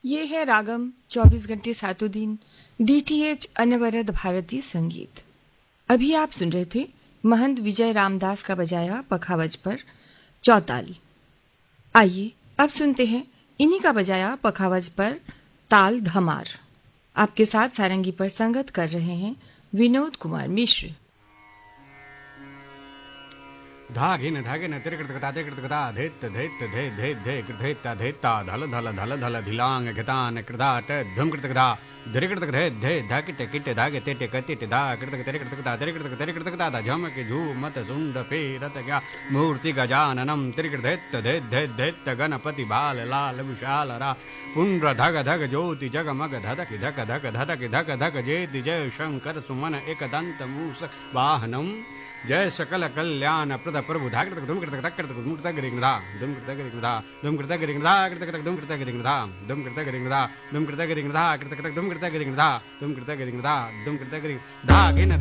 ये है रागम 24 घंटे सातों दिन डीटीएच अनवरत भारतीय संगीत। अभी आप सुन रहे थे महंत विजय रामदास का बजाया पखावज पर चौताल। आइए अब सुनते हैं इन्हीं का बजाया पखावज पर ताल धमार। आपके साथ सारंगी पर संगत कर रहे हैं विनोद कुमार मिश्र। धागिन धागिन तिरकृतकता तिरकृतकता धेत धेत धे धे धे कृधेता धेता धल धल धल धल धिलांग घतान कृधाट धुमकृतकता तिरकृतक धे धे धाकिट किट धागे तेटे कतिट धा कृतक तिरकृतकता तिरकृतक तिरकृतकता धा झमक झूमत सुंड फेरत क्या मूर्ति गजाननम तिरकृधेत धे धे धेत गणपति बाल लाल विशाल रा पुंड्र धग धग ज्योति जगमग धधक धक धक धधक धक धक जेति जय शंकर सुमन एक दंत मूषक वाहनम जय सकल कल्याण प्रद प्रभु धाकृतक धुम कृतक तक कृतक धुम कृतक गिरिंगधा धुम कृतक गिरिंगधा धुम कृतक गिरिंगधा कृतक तक धुम कृतक गिरिंगधा धुम कृतक गिरिंगधा धुम कृतक गिरिंगधा कृतक तक धुम कृतक गिरिंगधा धुम कृतक गिरिंगधा धुम कृतक गिरिंगधा गिन